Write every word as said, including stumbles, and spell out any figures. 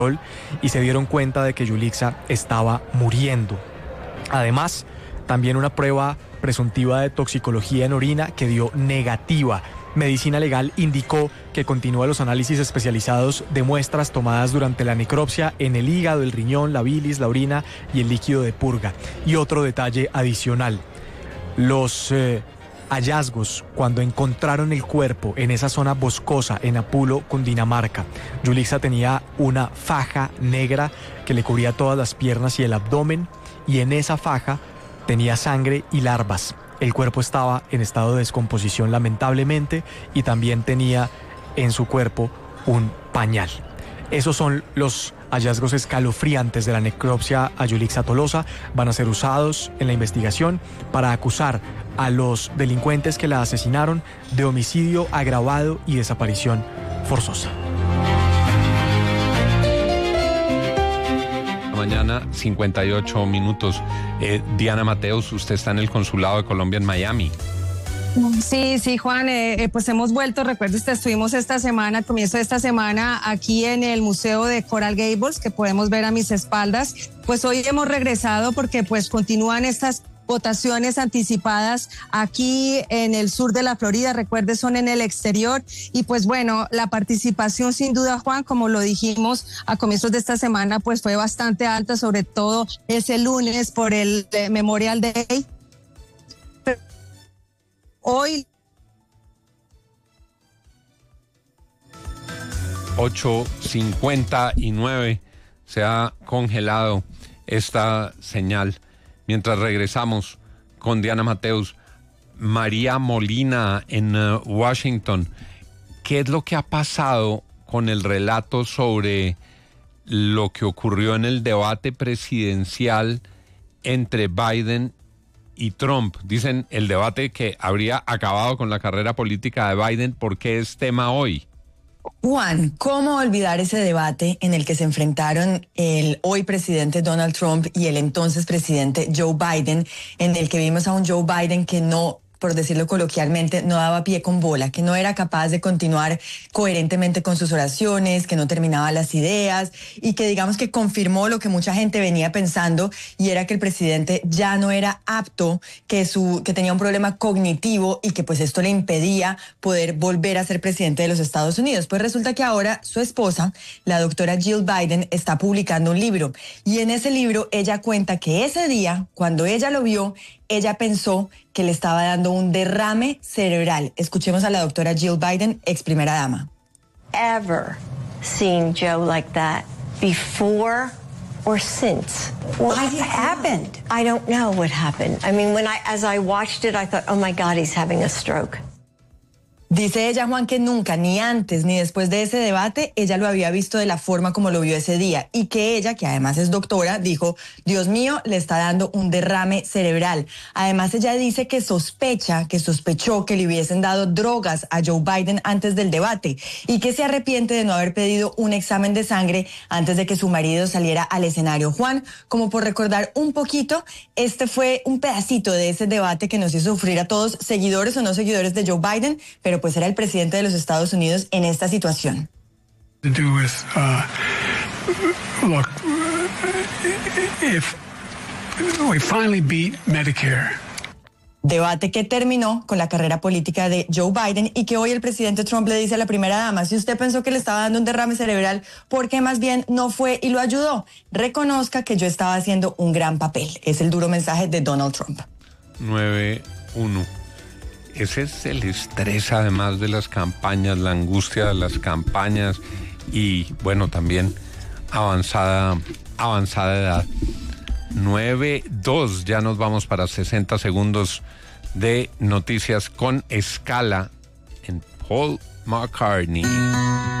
y se dieron cuenta de que Yulixa estaba muriendo. Además, también una prueba presuntiva de toxicología en orina que dio negativa. Medicina Legal indicó que continúa los análisis especializados de muestras tomadas durante la necropsia en el hígado, el riñón, la bilis, la orina y el líquido de purga. Y otro detalle adicional, los eh, hallazgos cuando encontraron el cuerpo en esa zona boscosa en Apulo, Cundinamarca. Yulixa tenía una faja negra que le cubría todas las piernas y el abdomen, y en esa faja tenía sangre y larvas. El cuerpo estaba en estado de descomposición lamentablemente y también tenía en su cuerpo un pañal. Esos son los hallazgos escalofriantes de la necropsia a Yulixa Tolosa. Van a ser usados en la investigación para acusar a los delincuentes que la asesinaron de homicidio agravado y desaparición forzosa. Mañana, cincuenta y ocho minutos. Eh, Diana Mateus, usted está en el Consulado de Colombia en Miami. Sí, sí, Juan, eh, pues hemos vuelto, recuerde usted, estuvimos esta semana, al comienzo de esta semana, aquí en el Museo de Coral Gables, que podemos ver a mis espaldas. Pues hoy hemos regresado porque pues continúan estas votaciones anticipadas aquí en el sur de la Florida, recuerde, son en el exterior, y pues bueno, la participación sin duda, Juan, como lo dijimos a comienzos de esta semana, pues fue bastante alta, sobre todo ese lunes por el eh, Memorial Day. Hoy ocho cincuenta y nueve se ha congelado esta señal. Mientras regresamos con Diana Mateus, María Molina en uh, Washington, ¿qué es lo que ha pasado con el relato sobre lo que ocurrió en el debate presidencial entre Biden y Trump? Dicen el debate que habría acabado con la carrera política de Biden. ¿Por qué es tema hoy? Juan, ¿cómo olvidar ese debate en el que se enfrentaron el hoy presidente Donald Trump y el entonces presidente Joe Biden, en el que vimos a un Joe Biden que no, por decirlo coloquialmente, no daba pie con bola, que no era capaz de continuar coherentemente con sus oraciones, que no terminaba las ideas y que digamos que confirmó lo que mucha gente venía pensando, y era que el presidente ya no era apto, que su que tenía un problema cognitivo y que pues esto le impedía poder volver a ser presidente de los Estados Unidos. Pues resulta que ahora su esposa, la doctora Jill Biden, está publicando un libro, y en ese libro ella cuenta que ese día, cuando ella lo vio, ella pensó que le estaba dando un derrame cerebral. Escuchemos a la doctora Jill Biden, ex primera dama. Ever seen Joe like that before or since? What happened? I don't know what happened. I mean, when I, as I watched it, I thought, oh my God, he's having a stroke. Dice ella, Juan, que nunca, ni antes ni después de ese debate, ella lo había visto de la forma como lo vio ese día, y que ella, que además es doctora, dijo, Dios mío, le está dando un derrame cerebral. Además, ella dice que sospecha, que sospechó que le hubiesen dado drogas a Joe Biden antes del debate, y que se arrepiente de no haber pedido un examen de sangre antes de que su marido saliera al escenario. Juan, como por recordar un poquito, este fue un pedacito de ese debate que nos hizo sufrir a todos, seguidores o no seguidores de Joe Biden, pero pues era el presidente de los Estados Unidos en esta situación. To do with, uh, look, if we finally beat Medicare. Debate que terminó con la carrera política de Joe Biden, y que hoy el presidente Trump le dice a la primera dama, si usted pensó que le estaba dando un derrame cerebral, ¿por qué más bien no fue y lo ayudó? Reconozca que yo estaba haciendo un gran papel. Es el duro mensaje de Donald Trump. nueve uno. Ese es el estrés, además de las campañas, la angustia de las campañas y, bueno, también avanzada, avanzada edad. nueve dos, ya nos vamos para sesenta segundos de noticias con escala en Paul McCartney.